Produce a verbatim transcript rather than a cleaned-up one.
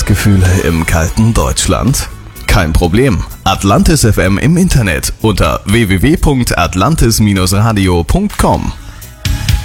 Frühlingsgefühle im kalten Deutschland? Kein Problem. Atlantis F M im Internet unter w w w punkt atlantis Bindestrich radio punkt com.